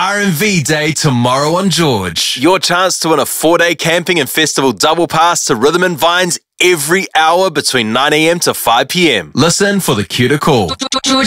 R&V Day tomorrow on George. Your chance to win a 4-day camping and festival double pass to Rhythm and Vines every hour between 9 a.m. to 5 p.m. Listen for the cue to call.